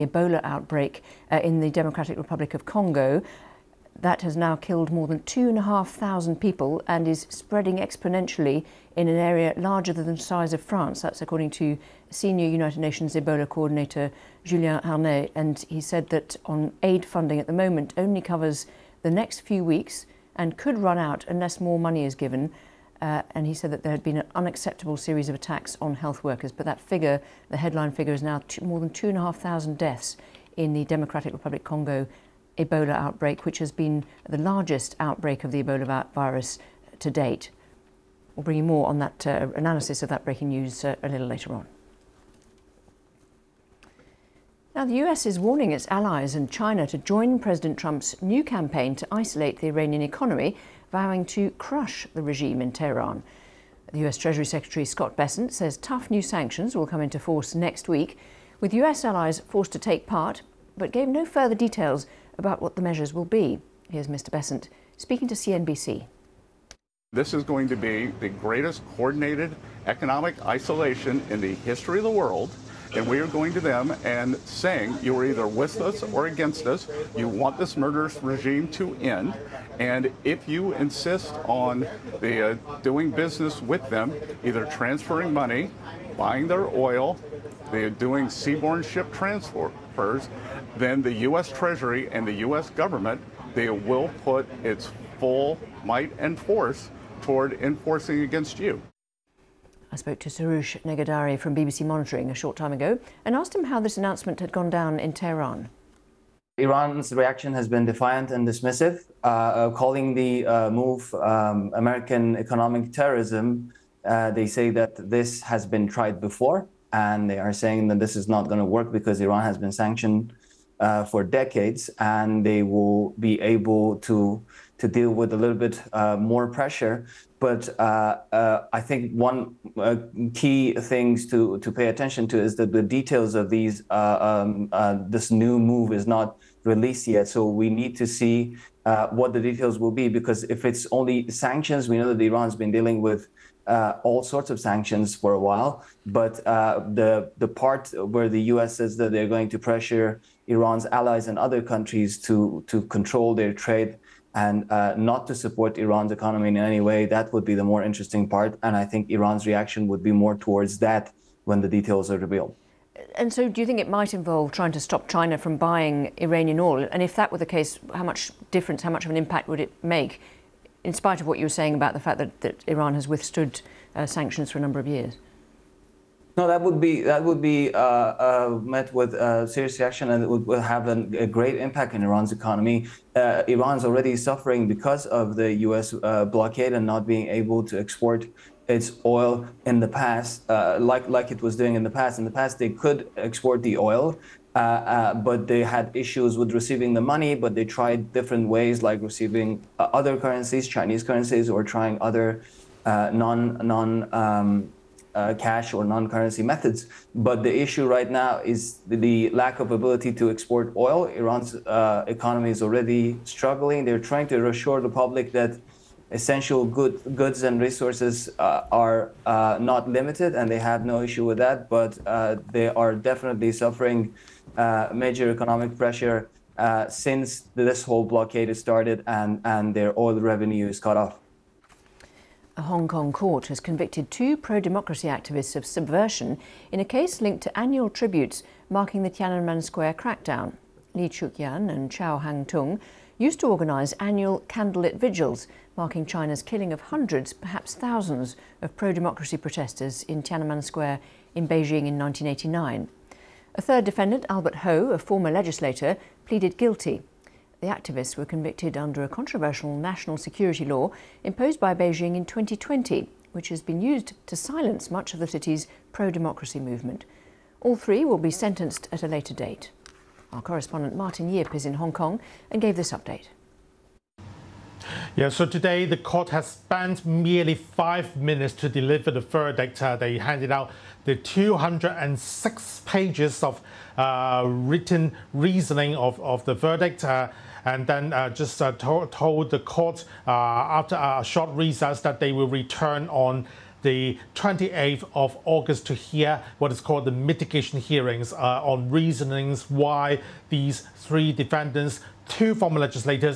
Ebola outbreak in the Democratic Republic of Congo. That has now killed more than 2,500 people and is spreading exponentially in an area larger than the size of France. That's according to senior United Nations Ebola coordinator Julien Harnais. And he said that on aid funding at the moment only covers the next few weeks and could run out unless more money is given. And he said that there had been an unacceptable series of attacks on health workers. But that figure, the headline figure, is now more than 2,500 deaths in the Democratic Republic of Congo Ebola outbreak, which has been the largest outbreak of the Ebola virus to date. We'll bring you more on that analysis of that breaking news a little later on. Now, the US is warning its allies and China to join President Trump's new campaign to isolate the Iranian economy, vowing to crush the regime in Tehran. The US Treasury Secretary Scott Bessent says tough new sanctions will come into force next week, with US allies forced to take part, but gave no further details about what the measures will be. Here's Mr. Bessent speaking to CNBC. This is going to be the greatest coordinated economic isolation in the history of the world. And we are going to them and saying, you are either with us or against us. You want this murderous regime to end. And if you insist on doing business with them, either transferring money, buying their oil, doing seaborne ship transfers, then the U.S. Treasury and the U.S. government, they will put its full might and force toward enforcing against you. I spoke to Soroush Negandari from BBC Monitoring a short time ago and asked him how this announcement had gone down in Tehran. Iran's reaction has been defiant and dismissive, calling the move American economic terrorism. They say that this has been tried before, and they are saying that this is not going to work because Iran has been sanctioned for decades, and they will be able to deal with a little bit more pressure. But I think one key things to pay attention to is that the details of these this new move is not released yet. So we need to see what the details will be, because if it's only sanctions, we know that Iran's been dealing with all sorts of sanctions for a while. But the part where the U.S. says that they're going to pressure Iran's allies and other countries to control their trade and not to support Iran's economy in any way, that would be the more interesting part. And I think Iran's reaction would be more towards that when the details are revealed. And so do you think it might involve trying to stop China from buying Iranian oil? And if that were the case, how much difference, how much of an impact would it make, in spite of what you were saying about the fact that Iran has withstood sanctions for a number of years? No, that would be met with serious reaction, and it would have a great impact in Iran's economy. Iran's already suffering because of the U.S. blockade and not being able to export its oil in the past, like it was doing in the past. In the past, they could export the oil, but they had issues with receiving the money. But they tried different ways, like receiving other currencies, Chinese currencies, or trying other cash or non-currency methods. But the issue right now is the lack of ability to export oil. Iran's economy is already struggling. They're trying to reassure the public that essential goods and resources are not limited, and they have no issue with that. But they are definitely suffering major economic pressure since this whole blockade started, and their oil revenue is cut off. A Hong Kong court has convicted 2 pro-democracy activists of subversion in a case linked to annual tributes marking the Tiananmen Square crackdown. Li Chuk-yan and Chow Hang-tung used to organise annual candlelit vigils marking China's killing of hundreds, perhaps thousands, of pro-democracy protesters in Tiananmen Square in Beijing in 1989. A third defendant, Albert Ho, a former legislator, pleaded guilty. The activists were convicted under a controversial national security law imposed by Beijing in 2020, which has been used to silence much of the city's pro-democracy movement. All 3 will be sentenced at a later date. Our correspondent Martin Yip is in Hong Kong and gave this update. Yeah, so today the court has spent merely 5 minutes to deliver the verdict. They handed out the 206 pages of written reasoning of the verdict. And then told the court after a short recess that they will return on the 28th of August to hear what is called the mitigation hearings on reasonings why these three defendants, two former legislators